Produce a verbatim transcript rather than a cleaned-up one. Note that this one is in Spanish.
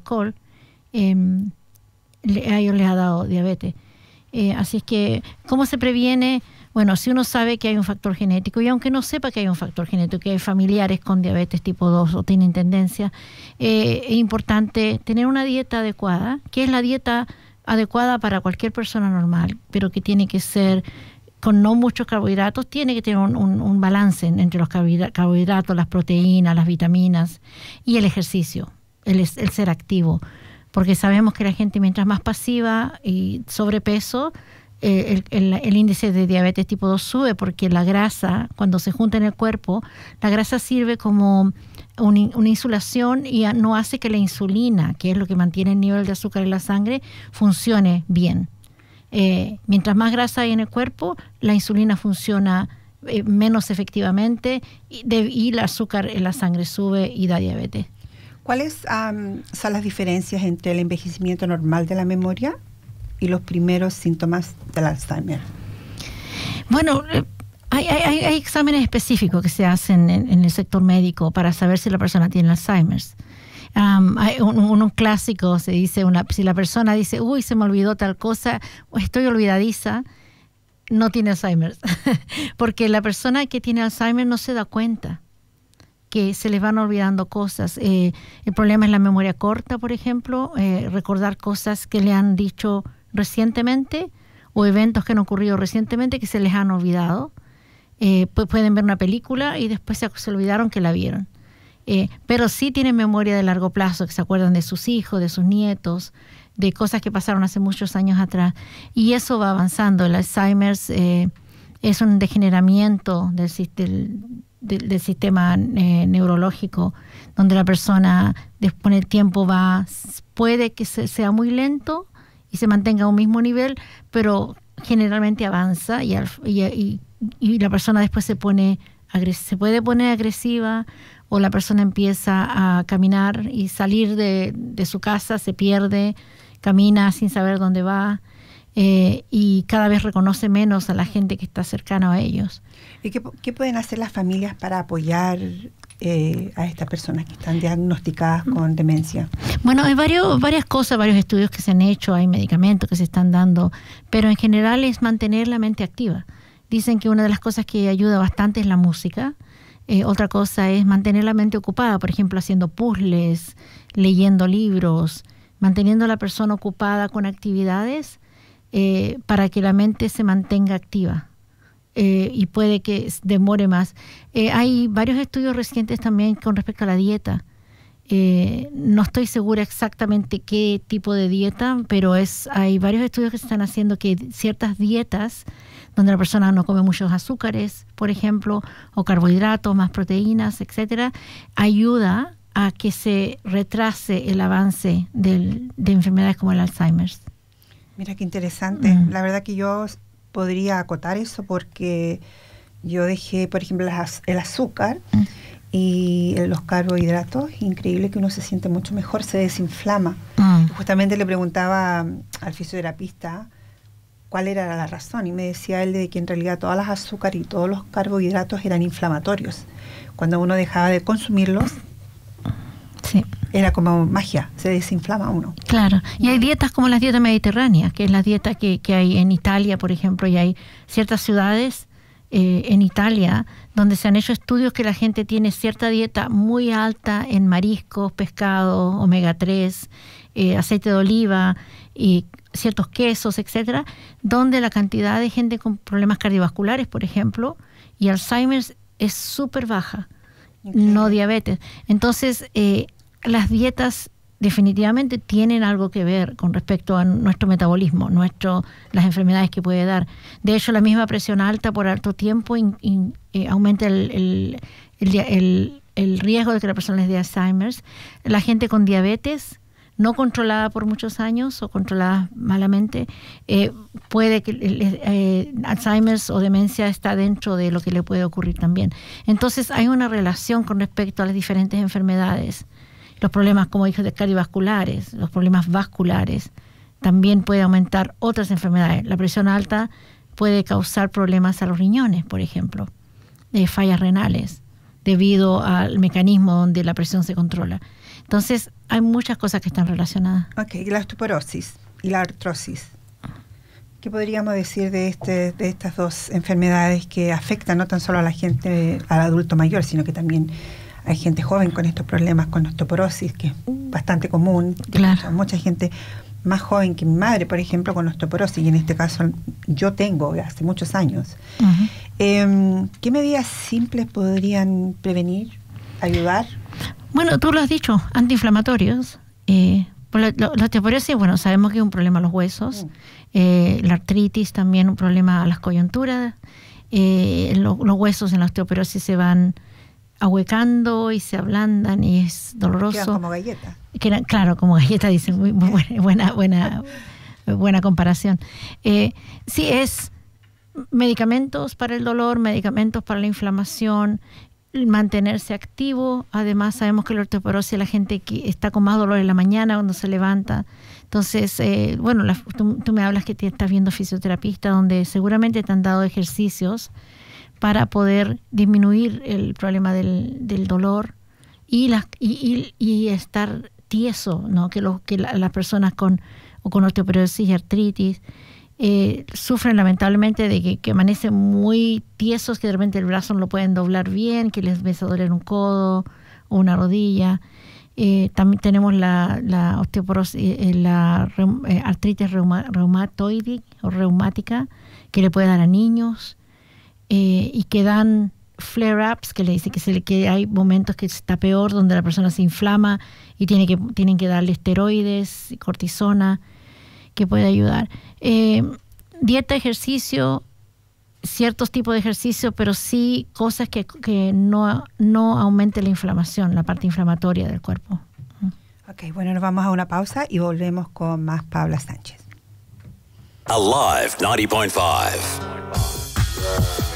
alcohol, eh, le, a ellos les ha dado diabetes. Eh, así es que, ¿cómo se previene? Bueno, si uno sabe que hay un factor genético, y aunque no sepa que hay un factor genético, que hay familiares con diabetes tipo dos o tienen tendencia, eh, es importante tener una dieta adecuada, que es la dieta adecuada para cualquier persona normal, pero que tiene que ser con no muchos carbohidratos, tiene que tener un, un, un balance entre los carbohidratos, las proteínas, las vitaminas y el ejercicio, el, el ser activo, porque sabemos que la gente mientras más pasiva y sobrepeso, eh, el, el, el índice de diabetes tipo dos sube, porque la grasa, cuando se junta en el cuerpo, la grasa sirve como un, una insulación y no hace que la insulina, que es lo que mantiene el nivel de azúcar en la sangre, funcione bien. Eh, mientras más grasa hay en el cuerpo, la insulina funciona eh, menos efectivamente y, de, y el azúcar en la sangre sube y da diabetes. ¿Cuáles um, son las diferencias entre el envejecimiento normal de la memoria y los primeros síntomas del Alzheimer? Bueno, eh, hay, hay, hay exámenes específicos que se hacen en, en el sector médico para saber si la persona tiene Alzheimer. Um, hay un, un, un clásico, se dice, una, si la persona dice, uy, se me olvidó tal cosa, o estoy olvidadiza, no tiene Alzheimer. Porque la persona que tiene Alzheimer no se da cuenta que se les van olvidando cosas. Eh, el problema es la memoria corta, por ejemplo, eh, recordar cosas que le han dicho recientemente o eventos que han ocurrido recientemente que se les han olvidado. Eh, pues pueden ver una película y después se, se olvidaron que la vieron. Eh, pero sí tienen memoria de largo plazo, que se acuerdan de sus hijos, de sus nietos, de cosas que pasaron hace muchos años atrás. Y eso va avanzando. El Alzheimer eh, es un degeneramiento del, del, del, del sistema eh, neurológico, donde la persona, después con el tiempo, va puede que se, sea muy lento y se mantenga a un mismo nivel, pero generalmente avanza y, y, y, y la persona después se pone se puede poner agresiva, o la persona empieza a caminar y salir de, de su casa, se pierde, camina sin saber dónde va, eh, y cada vez reconoce menos a la gente que está cercana a ellos. ¿Y qué, qué pueden hacer las familias para apoyar eh, a estas personas que están diagnosticadas con demencia? Bueno, hay varios, varias cosas, varios estudios que se han hecho, hay medicamentos que se están dando, pero en general es mantener la mente activa. Dicen que una de las cosas que ayuda bastante es la música. Eh, otra cosa es mantener la mente ocupada, por ejemplo, haciendo puzzles, leyendo libros, manteniendo a la persona ocupada con actividades eh, para que la mente se mantenga activa eh, y puede que demore más. Eh, hay varios estudios recientes también con respecto a la dieta. Eh, no estoy segura exactamente qué tipo de dieta, pero es hay varios estudios que se están haciendo que ciertas dietas donde la persona no come muchos azúcares, por ejemplo, o carbohidratos, más proteínas, etcétera, ayuda a que se retrase el avance del, de enfermedades como el Alzheimer. Mira qué interesante. Mm. La verdad que yo podría acotar eso porque yo dejé, por ejemplo, el azúcar mm. y los carbohidratos. Increíble que uno se siente mucho mejor, se desinflama. Mm. Justamente le preguntaba al fisioterapista cuál era la razón y me decía él de que en realidad todas las azúcares y todos los carbohidratos eran inflamatorios. Cuando uno dejaba de consumirlos, sí, era como magia, se desinflama uno. Claro, y hay dietas como las dietas mediterráneas, que es la dieta que, que hay en Italia, por ejemplo, y hay ciertas ciudades eh, en Italia donde se han hecho estudios que la gente tiene cierta dieta muy alta en mariscos, pescado, omega tres, eh, aceite de oliva y ciertos quesos, etcétera, donde la cantidad de gente con problemas cardiovasculares, por ejemplo, y Alzheimer es súper baja, okay, no diabetes. Entonces, eh, las dietas definitivamente tienen algo que ver con respecto a nuestro metabolismo, nuestro, las enfermedades que puede dar. De hecho, la misma presión alta por alto tiempo in, in, eh, aumenta el, el, el, el, el riesgo de que la persona les dé Alzheimer. La gente con diabetes no controlada por muchos años o controlada malamente, eh, puede que eh, Alzheimer o demencia está dentro de lo que le puede ocurrir también. Entonces hay una relación con respecto a las diferentes enfermedades. Los problemas, como dije, de cardiovasculares, los problemas vasculares, también puede aumentar otras enfermedades. La presión alta puede causar problemas a los riñones, por ejemplo, de fallas renales, debido al mecanismo donde la presión se controla. Entonces, hay muchas cosas que están relacionadas. Ok, y la osteoporosis y la artrosis. ¿Qué podríamos decir de, este, de estas dos enfermedades que afectan no tan solo a la gente, al adulto mayor, sino que también hay gente joven con estos problemas, con osteoporosis, que es bastante común? Claro. Mucha gente más joven que mi madre, por ejemplo, con osteoporosis, y en este caso yo tengo hace muchos años. Uh-huh. Eh, ¿Qué medidas simples podrían prevenir, ayudar? Bueno, tú lo has dicho, antiinflamatorios. Eh, la, la, la osteoporosis, bueno, sabemos que es un problema a los huesos. Uh-huh. Eh, la artritis también un problema a las coyunturas. Eh, lo, los huesos en la osteoporosis se van ahuecando y se ablandan y es doloroso. Quedan como galletas. Quedan, claro, como galletas, dicen. Muy, muy buena, buena, buena, buena comparación. Eh, sí, es medicamentos para el dolor, medicamentos para la inflamación, mantenerse activo. Además, sabemos que la osteoporosis, la gente que está con más dolor en la mañana cuando se levanta. Entonces, eh, bueno, la, tú, tú me hablas que te estás viendo fisioterapista, donde seguramente te han dado ejercicios para poder disminuir el problema del, del dolor y, la, y, y, y estar tieso, ¿no? Que, lo, que la, las personas con, o con osteoporosis y artritis eh, sufren lamentablemente de que, que amanecen muy tiesos, que de repente el brazo no lo pueden doblar bien, que les empieza a doler un codo o una rodilla. Eh, también tenemos la, la osteoporosis, eh, la eh, artritis reuma, reumatoide o reumática, que le puede dar a niños. Eh, y que dan flare-ups, que le dice que, se le, que hay momentos que está peor, donde la persona se inflama y tiene que, tienen que darle esteroides, cortisona, que puede ayudar. Eh, dieta, ejercicio, ciertos tipos de ejercicio, pero sí cosas que, que no, no aumenten la inflamación, la parte inflamatoria del cuerpo. Ok, bueno, nos vamos a una pausa y volvemos con más Paula Sánchez. Alive ninety point five.